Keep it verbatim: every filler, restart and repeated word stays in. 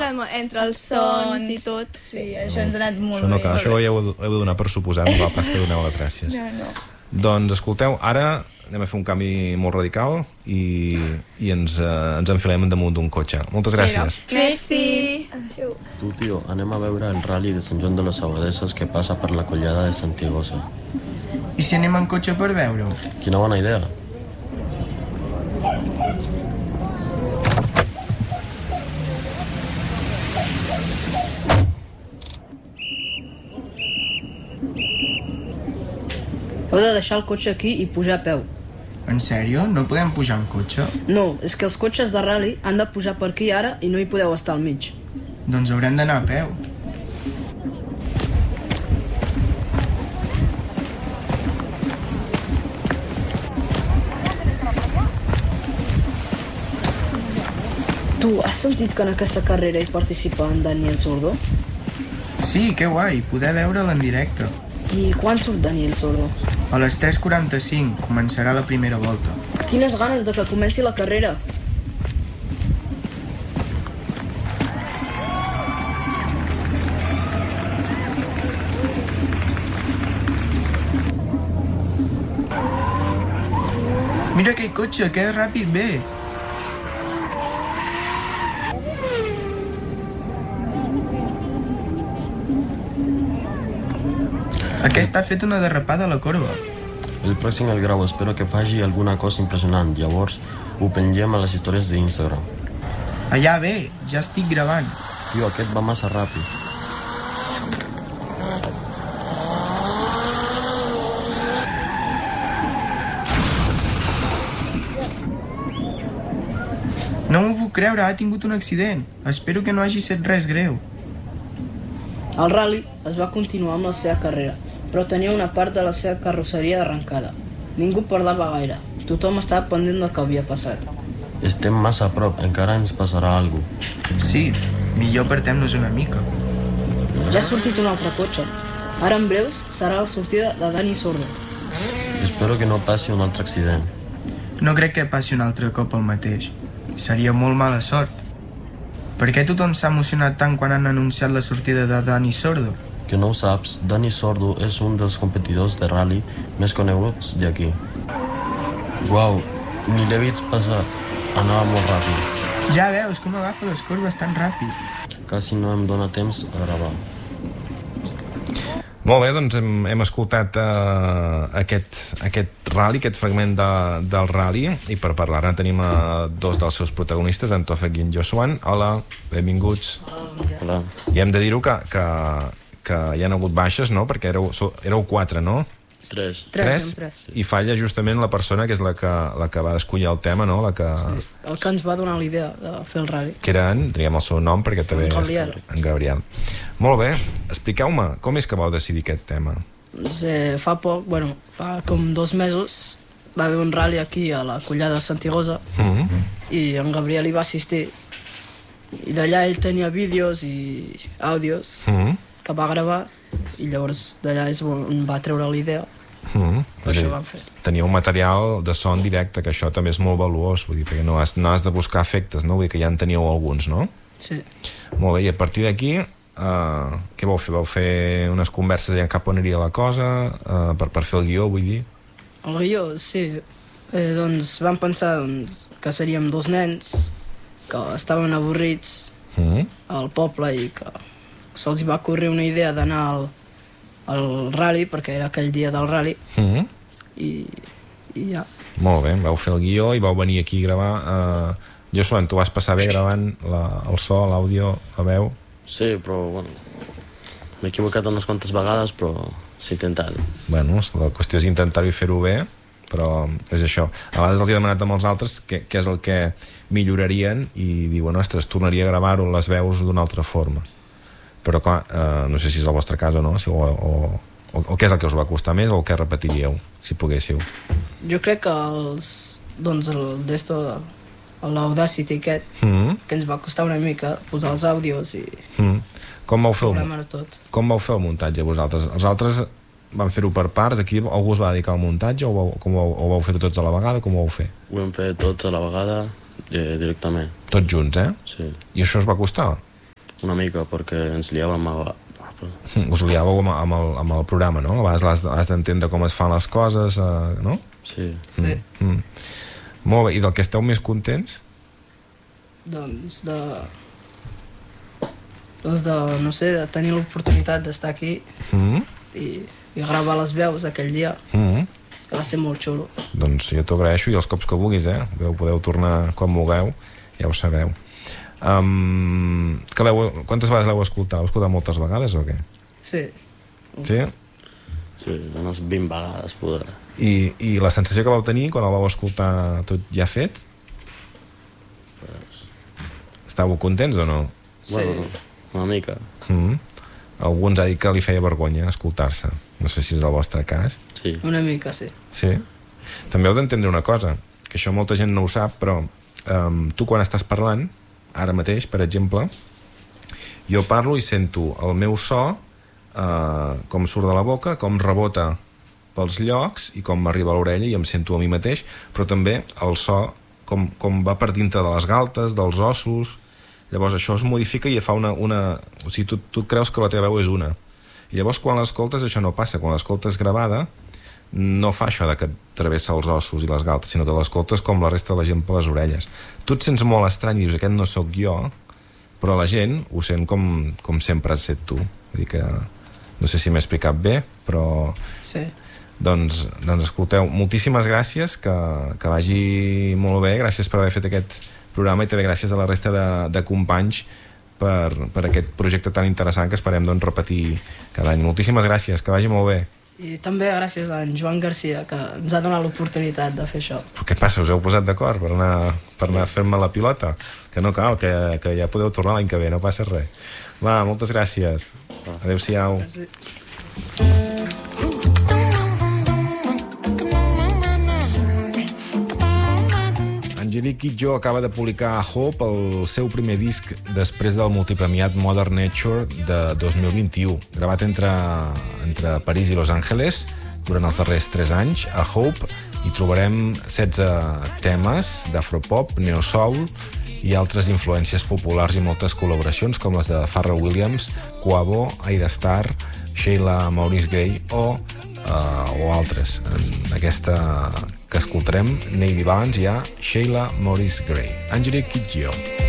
entre els sons i tot. Sí, això ens ha anat molt això no bé. cal, això ja ho heu de donar per suposat, no val pas que doneu les gràcies. No, no. Doncs escolteu, ara anem a fer un canvi molt radical i, i ens, eh, ens enfilem damunt d'un cotxe. Moltes gràcies. Merci. Tu, tio, anem a veure el rally de Sant Joan de les Abadesses que passa per la collada de Santigosa. I si anem en cotxe per veure-ho? Quina bona idea. Heu de deixar el cotxe aquí i pujar a peu. En sèrio? No podem pujar en cotxe? No, és que els cotxes de rally han de pujar per aquí ara i no hi podeu estar al mig. Doncs haurem d'anar a peu. Tu, has sentit que en aquesta carrera hi participa en Daniel Sordo? Sí, que guai, poder veure'l en directe. I quan surt Daniel Sordo? A les tres quaranta-cinc començarà la primera volta. Quines ganes de que comenci la carrera. Mira aquell cotxe, que ràpid ve! Aquesta ha fet una derrapada a la corba. El pròxim el grau espero que faci alguna cosa impressionant, llavors ho pengem a les històries d'Instagram. Allà ve, ja estic gravant. Tio, aquest va massa ràpid. No m'ho puc creure, ha tingut un accident. Espero que no hagi set res greu. El rally es va continuar amb la seva carrera, però tenia una part de la seva carrosseria arrencada. Ningú parlava gaire. Tothom estava pendent del que havia passat. Estem massa a prop, encara ens passarà alguna cosa. Sí, millor apartem-nos una mica. Ja ha sortit un altre cotxe. Ara en breus serà la sortida de Dani Sordo. Espero que no passi un altre accident. No crec que passi un altre cop el mateix. Seria molt mala sort. Per què tothom s'ha emocionat tant quan han anunciat la sortida de Dani Sordo? Que no ho saps, Dani Sordo és un dels competidors de rally més coneguts d'aquí. Uau, ni l'he vist passar. Anava molt ràpid. Ja veus com agafa les corbes tan ràpid. Quasi no em dóna temps a gravar. Molt bé, doncs hem, hem escoltat uh, aquest, aquest rally, aquest fragment de, del rally, i per parlar-ne tenim uh, dos dels seus protagonistes, en Tofek i en Josuan. Hola, benvinguts. Hola. I hem de dir-ho que, que, que hi ha hagut baixes, no? Perquè éreu, éreu quatre, no? Tres. Tres, tres. I falla justament la persona que és la que, la que va escollir el tema, no? La que... Sí, el que ens va donar la idea de fer el rally. Que era en, diguem el seu nom, perquè també en Gabriel. És en Gabriel. Molt bé, expliqueu-me, com és que vau decidir aquest tema? Doncs, eh, fa poc, bueno, fa com dos mesos va haver un rally aquí a la collada de Santigosa Mm-hmm. i en Gabriel hi va assistir. I d'allà ell tenia vídeos i àudios Mm-hmm. que va gravar i llavors d'allà és on va treure la idea. Mm-hmm. Per això ho vam fer. Teniu un material de son directe, que això també és molt valuós, vull dir, perquè no has, no has de buscar efectes, no? Vull dir que ja en teníeu alguns, no? Sí. Molt bé, i a partir d'aquí, uh, què vau fer? Vau fer unes converses allà cap on aniria la cosa, uh, per, per fer el guió, vull dir? El guió, sí. Eh, doncs vam pensar doncs, que seríem dos nens que estaven avorrits Mm-hmm. al poble i que se'ls va ocórrer una idea d'anar al, al rally, perquè era aquell dia del rally, Mm-hmm. i, i ja. Molt bé, vau fer el guió i vau venir aquí a gravar. Uh, Josuan, tu vas passar bé gravant la, el so, l'àudio, la veu? Sí, però, bueno, m'he equivocat unes quantes vegades, però s'ha intentat. Bueno, la qüestió és intentar-ho i fer-ho bé, però és això. A vegades els he demanat amb els altres què, què és el que millorarien i diuen, ostres, tornaria a gravar-ho les veus d'una altra forma. Però clar, eh, no sé si és el vostre cas o no, si, o, o, o, o què és el que us va costar més o el que repetiríeu, si poguéssiu. Jo crec que els, doncs el d'esto, l'Audacity aquest, Mm-hmm. que ens va costar una mica posar els àudios i Mm-hmm. Com vau fer el, programar tot. com vau fer el muntatge vosaltres? Els altres van fer-ho per parts, aquí algú es va dedicar al muntatge o vau, com vau, o vau fer-ho tots a la vegada, com ho vau fer? Ho hem fet tots a la vegada, eh, directament. Tots junts, eh? Sí. I això us va costar? Una mica, perquè ens liàvem a... Us liàveu amb, amb, el, amb el programa, no? A vegades has, has d'entendre com es fan les coses, eh, no? Sí. Sí. Mm. Molt bé, i del que esteu més contents? Doncs de... Doncs de, no sé, de tenir l'oportunitat d'estar aquí Mm. i, i gravar les veus aquell dia, Mm. que va ser molt xulo. Doncs jo t'ho agraeixo, i els cops que vulguis, eh? Podeu, podeu tornar quan vulgueu, ja ho sabeu. Um, que quantes vegades l'heu escoltat? L'heu escoltat moltes vegades o què? Sí. Sí? Sí, unes vint vegades, poder. I, I la sensació que vau tenir quan el vau escoltar tot ja fet? Pues... Estàveu contents o no? Sí. Bueno, una mica. Mm. Algú ens ha dit que li feia vergonya escoltar-se. No sé si és el vostre cas. Sí. Una mica, sí. Sí? També heu d'entendre una cosa, que això molta gent no ho sap, però um, tu quan estàs parlant, ara mateix, per exemple, jo parlo i sento el meu so, uh, com surt de la boca, com rebota pels llocs i com m'arriba a l'orella i em sento a mi mateix, però també el so com, com va per dintre de les galtes, dels ossos. Llavors això es modifica i fa una... una... O sigui, tu, tu creus que la teva veu és una. I llavors quan l'escoltes això no passa. Quan l'escoltes gravada no fa això de que et travessa els ossos i les galtes, sinó que l'escoltes com la resta de la gent per les orelles. Tu et sents molt estrany i dius, aquest no sóc jo, però la gent ho sent com, com sempre has set tu. Vull dir que... No sé si m'he explicat bé, però... Sí. Doncs, doncs escolteu, moltíssimes gràcies, que, que vagi molt bé, gràcies per haver fet aquest programa i també gràcies a la resta de, de companys per, per aquest projecte tan interessant que esperem doncs, repetir cada any. Moltíssimes gràcies, que vagi molt bé. I també gràcies a en Joan Garcia, que ens ha donat l'oportunitat de fer això. Però què passa, us heu posat d'acord per anar, per anar a fer-me la pilota? Que no cal, que, que ja podeu tornar l'any que ve, no passa res. Va, moltes gràcies. Adéu-siau. Sí. Angelique Kidjo acaba de publicar a Hope, el seu primer disc després del multipremiat Modern Nature de dos mil vint-i-u, gravat entre, entre París i Los Angeles durant els darrers tres anys. A Hope hi trobarem setze temes d'afropop, neosoul i altres influències populars i moltes col·laboracions com les de Pharrell Williams, Quavo, Aida Starr, Sheila Maurice Gray o, uh, o altres. En aquesta que escoltarem, Nady Balance, hi ha Sheila Maurice Gray. Angelique Kidjo.